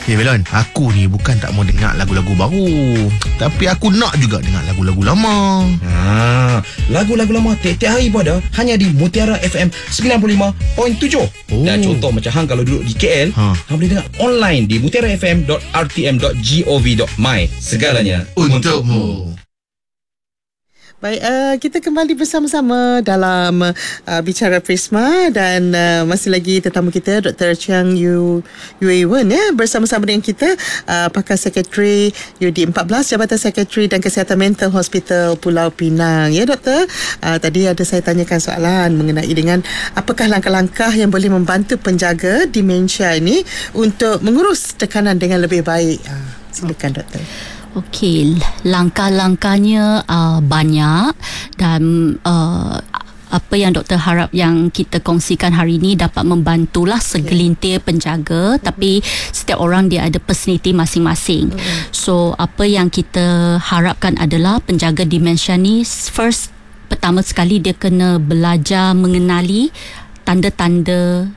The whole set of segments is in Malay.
Belon, aku ni bukan tak mau dengar lagu-lagu baru, tapi aku nak juga dengar lagu-lagu lama. Lagu-lagu lama tiap-tiap hari pun ada, hanya di Mutiara FM 95.7. Dan contoh macam hang kalau duduk di KL, hang boleh dengar online di mutiarafm.rtm.gov.my. Segalanya untukmu. Baik, kita kembali bersama-sama dalam Bicara Prisma dan masih lagi tetamu kita Dr. Chiang Yue Wen bersama-sama dengan kita, pakar sekretari UD14 Jabatan Sekretari dan Kesihatan Mental Hospital Pulau Pinang. Ya Doktor, tadi ada saya tanyakan soalan mengenai dengan apakah langkah-langkah yang boleh membantu penjaga demensia ini untuk mengurus tekanan dengan lebih baik. Silakan Doktor. Okey, langkah-langkahnya banyak dan apa yang doktor harap yang kita kongsikan hari ini dapat membantulah segelintir penjaga, tapi setiap orang dia ada personality masing-masing. So apa yang kita harapkan adalah penjaga demensia ni pertama sekali dia kena belajar mengenali tanda-tanda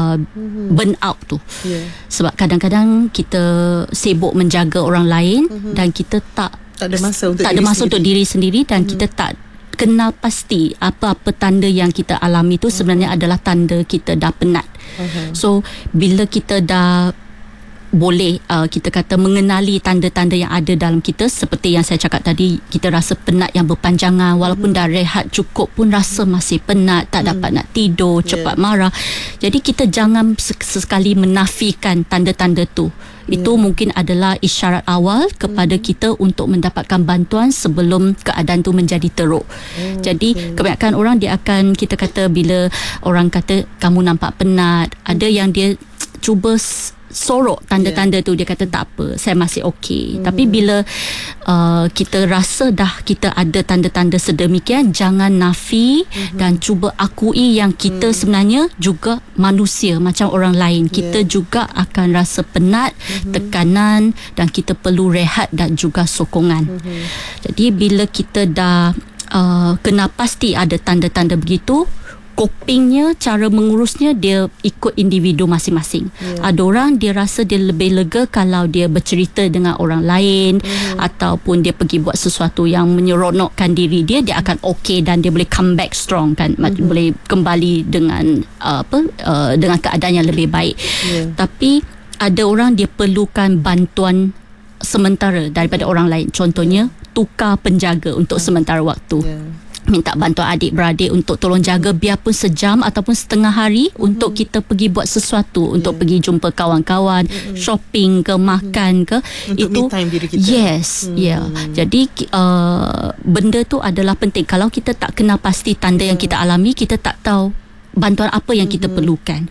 burn out tu. Sebab kadang-kadang kita sibuk menjaga orang lain dan kita tak ada masa untuk diri sendiri dan kita tak kenal pasti apa-apa tanda yang kita alami tu sebenarnya adalah tanda kita dah penat. So bila kita dah boleh kita kata mengenali tanda-tanda yang ada dalam kita, seperti yang saya cakap tadi, kita rasa penat yang berpanjangan walaupun dah rehat cukup pun rasa masih penat, tak dapat nak tidur, cepat marah. Jadi kita jangan sesekali menafikan tanda-tanda tu. Itu mungkin adalah isyarat awal kepada kita untuk mendapatkan bantuan sebelum keadaan tu menjadi teruk. Jadi kebanyakan orang dia akan, kita kata bila orang kata kamu nampak penat, ada yang dia cuba sorok tanda-tanda tu, dia kata tak apa, saya masih okey. Tapi bila kita rasa dah kita ada tanda-tanda sedemikian, jangan nafi dan cuba akui yang kita sebenarnya juga manusia macam orang lain. Kita juga akan rasa penat, tekanan dan kita perlu rehat dan juga sokongan. Jadi bila kita dah kena pasti ada tanda-tanda begitu, copingnya, cara mengurusnya dia ikut individu masing-masing. Ada orang dia rasa dia lebih lega kalau dia bercerita dengan orang lain ataupun dia pergi buat sesuatu yang menyeronokkan diri dia, dia akan okey dan dia boleh come back strong kan, boleh kembali dengan dengan keadaan yang lebih baik. Tapi ada orang dia perlukan bantuan sementara daripada orang lain. Contohnya tukar penjaga untuk sementara waktu. Minta bantuan adik-beradik untuk tolong jaga biarpun sejam ataupun setengah hari untuk kita pergi buat sesuatu, untuk pergi jumpa kawan-kawan, shopping ke, makan ke, untuk itu me time diri kita. Yes, jadi benda tu adalah penting. Kalau kita tak kenal pasti tanda yang kita alami, kita tak tahu bantuan apa yang kita perlukan.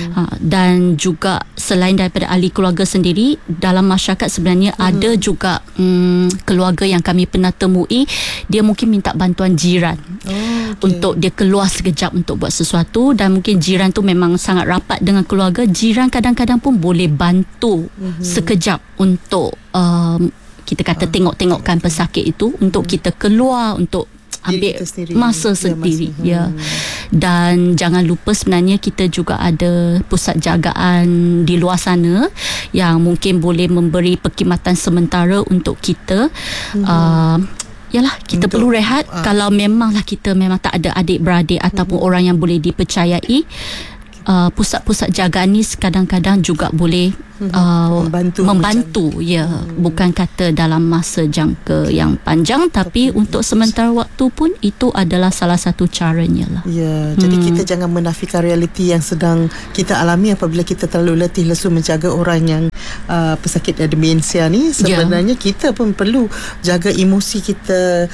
Dan juga selain daripada ahli keluarga sendiri, dalam masyarakat sebenarnya ada juga keluarga yang kami pernah temui, dia mungkin minta bantuan jiran untuk dia keluar sekejap untuk buat sesuatu, dan mungkin jiran tu memang sangat rapat dengan keluarga. Jiran kadang-kadang pun boleh bantu sekejap untuk kita kata tengok-tengokkan pesakit itu, untuk kita keluar, untuk ambil masa sendiri. Dan jangan lupa sebenarnya kita juga ada pusat jagaan di luar sana yang mungkin boleh memberi perkhidmatan sementara untuk kita. Yalah, kita perlu rehat. Kalau memanglah kita memang tak ada adik-beradik ataupun orang yang boleh dipercayai, pusat-pusat jagaan ni kadang-kadang juga boleh membantu bukan kata dalam masa jangka yang panjang, tapi untuk sementara waktu pun itu adalah salah satu caranya lah. Jadi kita jangan menafikan realiti yang sedang kita alami apabila kita terlalu letih lesu menjaga orang yang pesakit demensia ni. Sebenarnya kita pun perlu jaga emosi kita,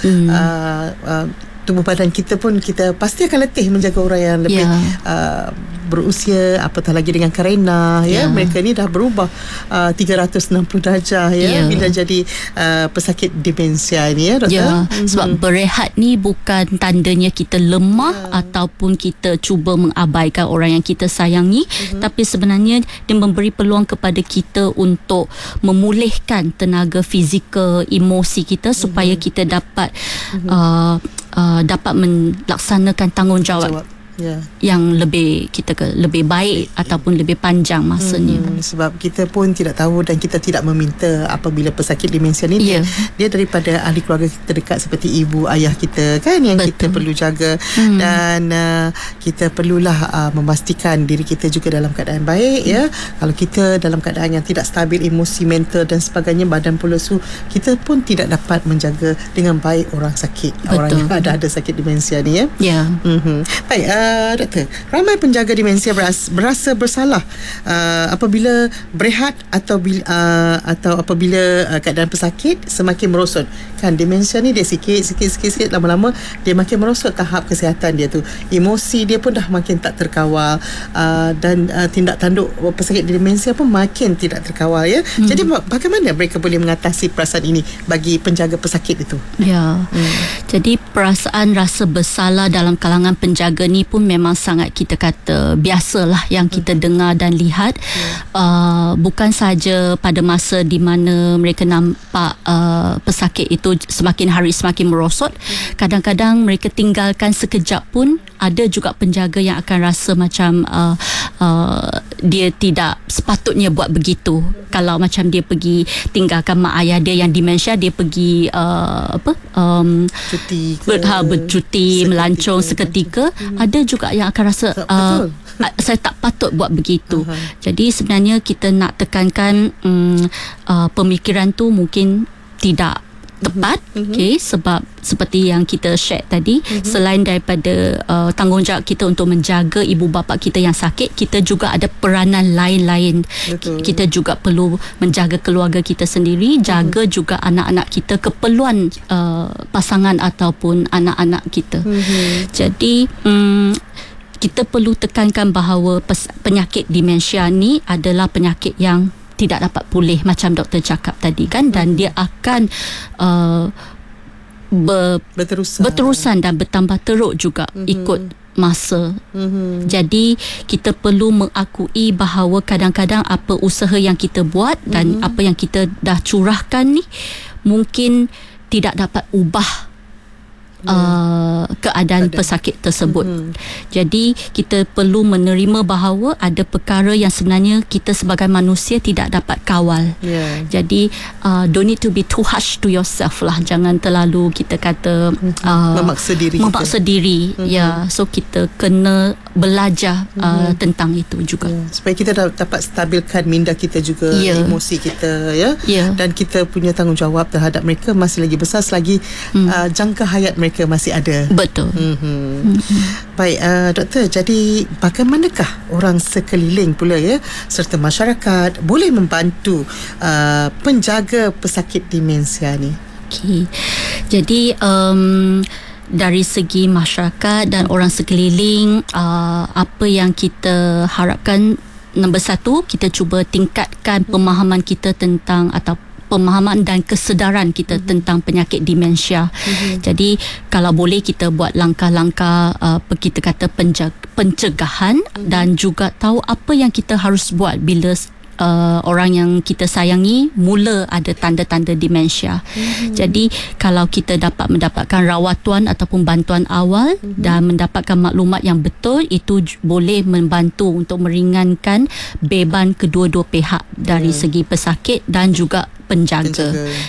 tubuh badan kita pun kita pasti akan letih menjaga orang yang lebih berusia, apatah lagi dengan kerana mereka ni dah berubah 360 darjah bila jadi pesakit demensia ni doktor. Sebab berehat ni bukan tandanya kita lemah ataupun kita cuba mengabaikan orang yang kita sayangi, tapi sebenarnya dia memberi peluang kepada kita untuk memulihkan tenaga fizikal, emosi kita supaya kita dapat dapat melaksanakan tanggungjawab yang lebih lebih baik ataupun lebih panjang masanya. Sebab kita pun tidak tahu dan kita tidak meminta apabila pesakit demensia ni dia daripada ahli keluarga kita dekat seperti ibu ayah kita kan yang kita perlu jaga dan kita perlulah memastikan diri kita juga dalam keadaan baik ya. Kalau kita dalam keadaan yang tidak stabil emosi, mental dan sebagainya, badan pun lesu, kita pun tidak dapat menjaga dengan baik orang sakit, orang yang ada sakit demensia ni ya. Baik, doktor, ramai penjaga demensia berasa bersalah apabila berehat atau apabila keadaan pesakit semakin merosot. Kan demensia ni dia sikit lama-lama dia makin merosot tahap kesihatan dia tu. Emosi dia pun dah makin tak terkawal dan tindak tanduk pesakit demensia pun makin tidak terkawal ya. Jadi bagaimana mereka boleh mengatasi perasaan ini bagi penjaga pesakit itu? Jadi perasaan rasa bersalah dalam kalangan penjaga ni pun memang sangat kita kata biasalah yang kita dengar dan lihat. Bukan saja pada masa di mana mereka nampak pesakit itu semakin hari semakin merosot, kadang-kadang mereka tinggalkan sekejap pun ada juga penjaga yang akan rasa macam dia tidak sepatutnya buat begitu. Kalau macam dia pergi tinggalkan mak ayah dia yang demensia, dia pergi bercuti, melancong seketika, ada juga yang akan rasa saya tak patut buat begitu. Jadi sebenarnya kita nak tekankan pemikiran tu mungkin tidak tepat, sebab seperti yang kita share tadi, selain daripada tanggungjawab kita untuk menjaga ibu bapa kita yang sakit, kita juga ada peranan lain-lain. Kita juga perlu menjaga keluarga kita sendiri, jaga juga anak-anak kita, keperluan pasangan ataupun anak-anak kita. Jadi kita perlu tekankan bahawa penyakit demensia ni adalah penyakit yang tidak dapat pulih macam doktor cakap tadi kan, dan dia akan berterusan dan bertambah teruk juga ikut masa. Jadi kita perlu mengakui bahawa kadang-kadang apa usaha yang kita buat dan apa yang kita dah curahkan ni mungkin tidak dapat ubah keadaan pesakit tersebut. Jadi kita perlu menerima bahawa ada perkara yang sebenarnya kita sebagai manusia tidak dapat kawal. Jadi don't need to be too harsh to yourself lah. Jangan terlalu kita kata memaksa diri. So kita kena belajar tentang itu juga. Supaya kita dapat stabilkan minda kita juga, emosi kita dan kita punya tanggungjawab terhadap mereka masih lagi besar selagi jangka hayat mereka masih ada. Betul. Baik, doktor, jadi bagaimanakah orang sekeliling pula serta masyarakat boleh membantu penjaga pesakit demensia ni? Jadi dari segi masyarakat dan orang sekeliling, apa yang kita harapkan, nombor satu, kita cuba tingkatkan pemahaman kita tentang atau pemahaman dan kesedaran kita tentang penyakit demensia. Jadi kalau boleh kita buat langkah-langkah kita kata pencegahan dan juga tahu apa yang kita harus buat bila orang yang kita sayangi mula ada tanda-tanda demensia. Jadi kalau kita dapat mendapatkan rawatan ataupun bantuan awal dan mendapatkan maklumat yang betul, itu boleh membantu untuk meringankan beban kedua-dua pihak dari segi pesakit dan juga penjaga.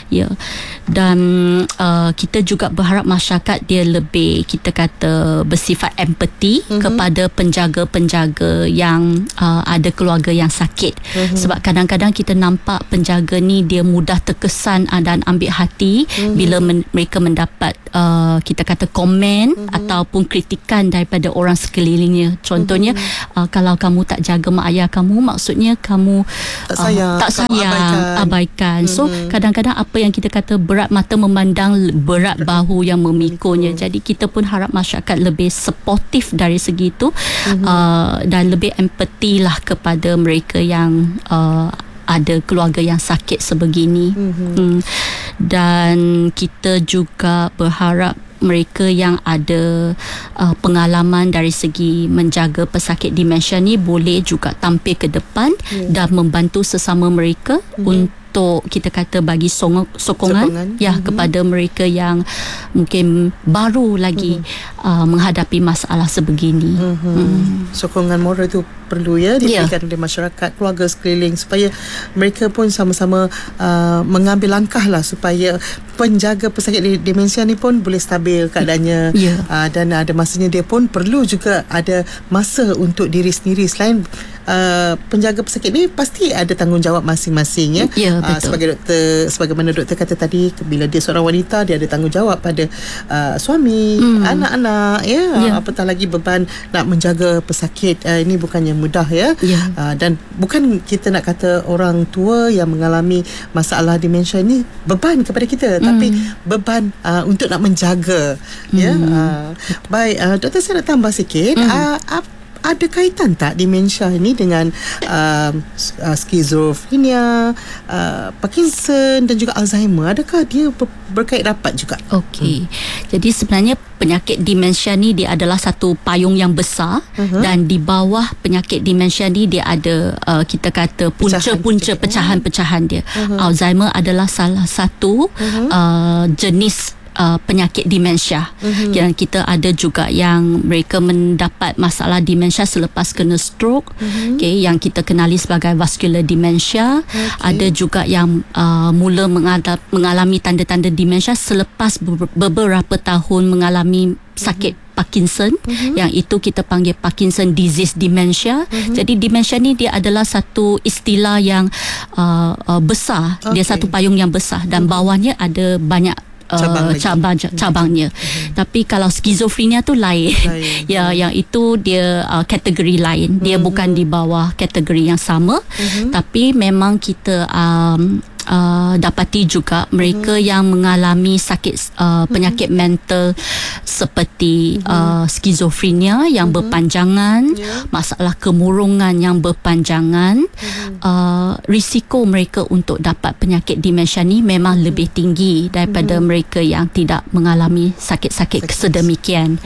Dan kita juga berharap masyarakat dia lebih kita kata bersifat empati kepada penjaga-penjaga yang ada keluarga yang sakit. Sebab kadang-kadang kita nampak penjaga ni dia mudah terkesan dan ambil hati bila mereka mendapat kita kata komen ataupun kritikan daripada orang sekelilingnya. Contohnya kalau kamu tak jaga mak ayah kamu, maksudnya kamu tak sayang, abaikan. So kadang-kadang apa yang kita kata berat mata memandang, berat bahu yang memikulnya. Jadi kita pun harap masyarakat lebih supportif dari segi itu dan lebih empati lah kepada mereka yang ada keluarga yang sakit sebegini. Dan kita juga berharap mereka yang ada pengalaman dari segi menjaga pesakit demensia ni boleh juga tampil ke depan dan membantu sesama mereka untuk kita kata bagi sokongan kepada mereka yang mungkin baru lagi menghadapi masalah sebegini. Sokongan moral itu perlu diberikan oleh masyarakat, keluarga sekeliling, supaya mereka pun sama-sama mengambil langkah lah supaya penjaga pesakit demensia ni pun boleh stabil keadaannya. Dan ada masanya dia pun perlu juga ada masa untuk diri sendiri. Selain penjaga pesakit ni pasti ada tanggungjawab masing-masing sebagai doktor, sebagaimana doktor kata tadi, bila dia seorang wanita, dia ada tanggungjawab pada suami, anak-anak, apatah lagi beban nak menjaga pesakit. Ini bukannya mudah dan bukan kita nak kata orang tua yang mengalami masalah demensia ini beban kepada kita, tapi beban untuk nak menjaga. Baik, doktor, saya nak tambah sikit. Ada kaitan tak demensia ini dengan skizofrenia, Parkinson dan juga Alzheimer? Adakah dia berkait rapat juga? Okey. Jadi sebenarnya penyakit demensia ni dia adalah satu payung yang besar, dan di bawah penyakit demensia ni dia ada kita kata punca-punca pecahan-pecahan dia. Alzheimer adalah salah satu jenis penyakit demensia. Yang kita ada juga yang mereka mendapat masalah demensia selepas kena stroke, yang kita kenali sebagai vascular dementia. Ada juga yang mula mengalami tanda-tanda demensia selepas beberapa tahun mengalami sakit Parkinson, yang itu kita panggil Parkinson disease dementia. Jadi demensia ni dia adalah satu istilah yang besar. Dia satu payung yang besar, dan bawahnya ada banyak cabangnya. Tapi kalau skizofrenia tu lain. Yang itu dia kategori lain. Dia bukan di bawah kategori yang sama. Tapi memang kita dapati juga mereka yang mengalami sakit penyakit mental seperti skizofrenia yang berpanjangan, masalah kemurungan yang berpanjangan, risiko mereka untuk dapat penyakit demensia ni memang lebih tinggi daripada mereka yang tidak mengalami sakit-sakit sedemikian.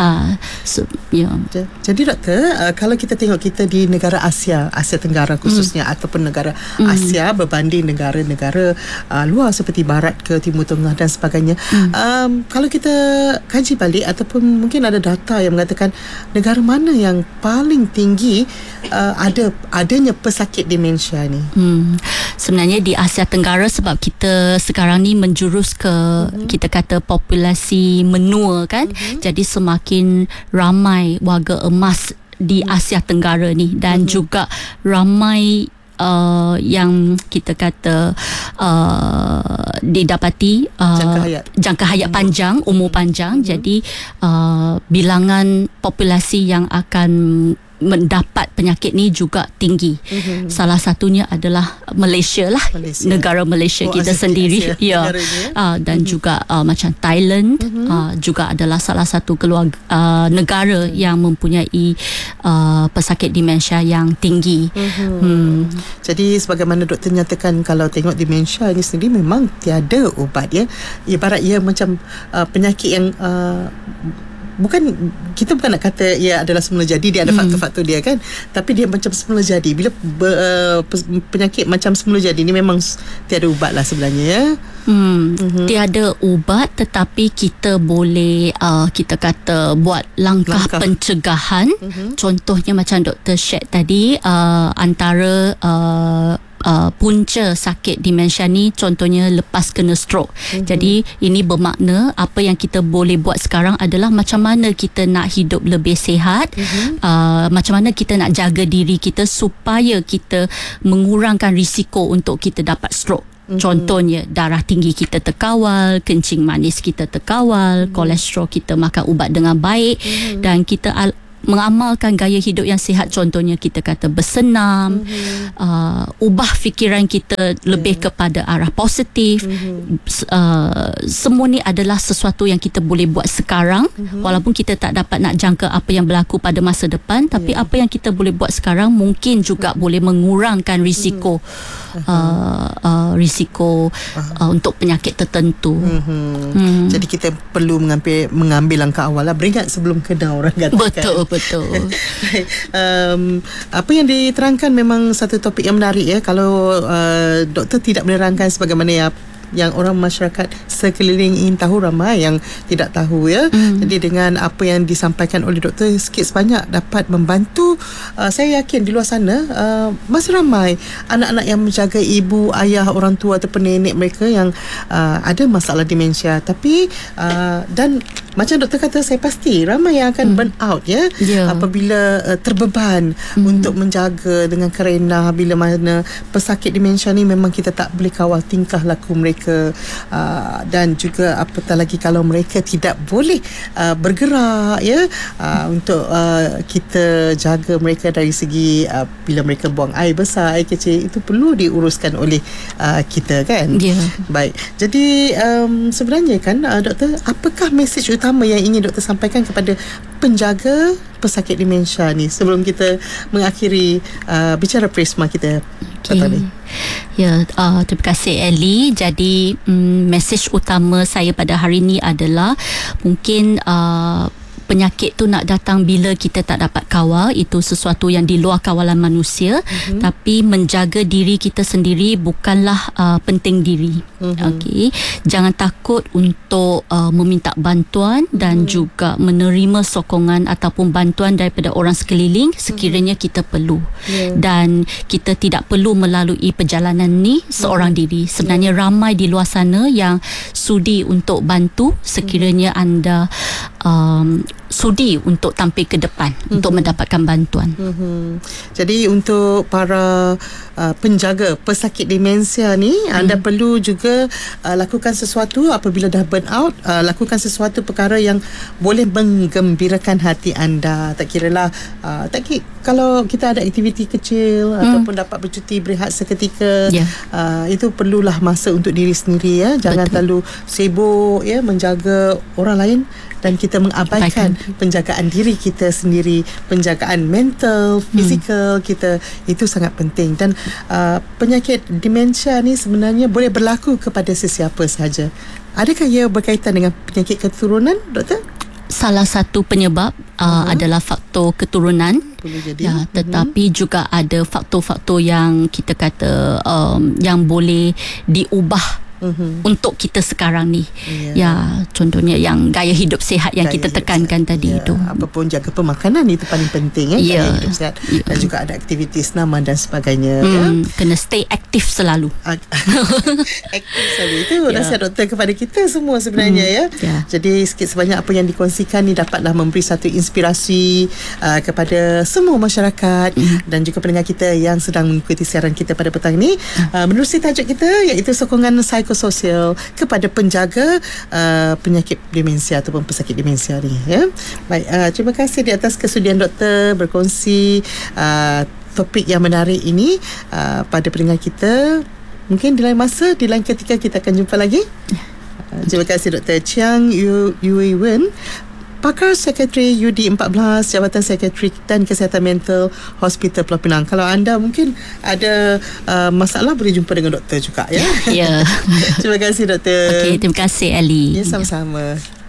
Jadi doktor, kalau kita tengok kita di negara Asia Tenggara khususnya, ataupun negara Asia berbanding negara luar seperti Barat ke Timur Tengah dan sebagainya, kalau kita kaji balik ataupun mungkin ada data yang mengatakan negara mana yang paling tinggi adanya pesakit demensia ni? Sebenarnya di Asia Tenggara, sebab kita sekarang ni menjurus ke kita kata populasi menua kan, jadi semakin ramai warga emas di Asia Tenggara ni, dan juga ramai yang kita kata didapati jangka hayat panjang, umur panjang. Jadi bilangan populasi yang akan mendapat penyakit ni juga tinggi. Salah satunya adalah Malaysia lah, negara Malaysia kita sendiri, dan juga macam Thailand juga adalah salah satu negara yang mempunyai pesakit demensia yang tinggi. Jadi sebagaimana doktor nyatakan, kalau tengok demensia ini sendiri memang tiada ubat, ibarat ia macam penyakit yang kita bukan nak kata ia adalah semula jadi, dia ada faktor-faktor dia kan, tapi dia macam semula jadi. Bila penyakit macam semula jadi ni memang tiada ubat lah sebenarnya, tiada ubat, tetapi kita boleh kita kata buat langkah pencegahan. Contohnya macam doktor share tadi, antara punca sakit demensia ni contohnya lepas kena stroke. Jadi ini bermakna apa yang kita boleh buat sekarang adalah macam mana kita nak hidup lebih sihat, macam mana kita nak jaga diri kita supaya kita mengurangkan risiko untuk kita dapat stroke. Contohnya darah tinggi kita terkawal, kencing manis kita terkawal, kolesterol kita makan ubat dengan baik, dan kita mengamalkan gaya hidup yang sihat. Contohnya kita kata bersenam, ubah fikiran kita lebih kepada arah positif. Semua ni adalah sesuatu yang kita boleh buat sekarang, walaupun kita tak dapat nak jangka apa yang berlaku pada masa depan, tapi apa yang kita boleh buat sekarang mungkin juga boleh mengurangkan risiko untuk penyakit tertentu. Jadi kita perlu mengambil langkah awal lah, beringat sebelum kena, orang katakan. Betul. Betul. Baik. Apa yang diterangkan memang satu topik yang menarik ya. Kalau doktor tidak menerangkan sebagaimana yang orang masyarakat sekeliling ingin tahu, ramai yang tidak tahu ya. Jadi dengan apa yang disampaikan oleh doktor sikit sebanyak dapat membantu. Saya yakin di luar sana masih ramai anak-anak yang menjaga ibu, ayah, orang tua ataupun nenek mereka yang ada masalah demensia. Tapi dan macam doktor kata, saya pasti ramai yang akan burn out ya, apabila terbeban untuk menjaga dengan kerana bila mana pesakit demensia ni memang kita tak boleh kawal tingkah laku mereka, dan juga apatah lagi kalau mereka tidak boleh bergerak ya, untuk kita jaga mereka dari segi bila mereka buang air besar, air kecil, itu perlu diuruskan oleh kita kan. Baik, jadi sebenarnya kan doktor, apakah mesej utama yang ingin doktor sampaikan kepada penjaga pesakit demensia ni sebelum kita mengakhiri bicara Prisma kita? Ya, terima kasih Ellie. Jadi mesej utama saya pada hari ini adalah mungkin penyakit tu nak datang bila kita tak dapat kawal, itu sesuatu yang di luar kawalan manusia. Tapi menjaga diri kita sendiri bukanlah penting diri. Okey, jangan takut untuk meminta bantuan dan juga menerima sokongan ataupun bantuan daripada orang sekeliling sekiranya kita perlu. Dan kita tidak perlu melalui perjalanan ni seorang diri. Sebenarnya ramai di luar sana yang sudi untuk bantu sekiranya anda sudi untuk tampil ke depan untuk mendapatkan bantuan. Jadi untuk para penjaga pesakit demensia ni, anda perlu juga lakukan sesuatu apabila dah burn out, lakukan sesuatu perkara yang boleh menggembirakan hati anda. Tak kiralah kalau kita ada aktiviti kecil ataupun dapat bercuti berehat seketika, itu perlulah masa untuk diri sendiri ya. Jangan terlalu sibuk ya menjaga orang lain dan kita mengabaikan penjagaan diri kita sendiri, penjagaan mental, fizikal kita, itu sangat penting. Dan penyakit demensia ni sebenarnya boleh berlaku kepada sesiapa sahaja. Adakah ia berkaitan dengan penyakit keturunan, doktor? Salah satu penyebab adalah faktor keturunan. Boleh jadi. Ya, tetapi juga ada faktor-faktor yang kita kata yang boleh diubah untuk kita sekarang ni. Ya, contohnya yang gaya hidup sihat yang kita tekankan tadi itu. Apapun jaga pemakanan itu paling penting gaya hidup sihat. Dan juga ada aktiviti senaman dan sebagainya. Kena stay aktif selalu. Aktif selalu. Itu nasihat doktor kepada kita semua sebenarnya Jadi sikit sebanyak apa yang dikongsikan ni dapatlah memberi satu inspirasi kepada semua masyarakat dan juga pendengar kita yang sedang mengikuti siaran kita pada petang ni, menerusi tajuk kita iaitu sokongan psikososial kepada penjaga penyakit demensia ataupun pesakit demensia ni ya. Baik, terima kasih di atas kesudian doktor berkongsi topik yang menarik ini pada pendengar kita. Mungkin di lain masa, di lain ketika kita akan jumpa lagi. Terima kasih Dr. Chiang Yue Wen, Pakar Sekretari UD14 Jabatan Sekretari dan Kesihatan Mental Hospital Pulau Pinang. Kalau anda mungkin ada masalah, boleh jumpa dengan doktor juga ya. Ya. Terima kasih doktor. Okey, terima kasih Ellie. Ya, sama-sama.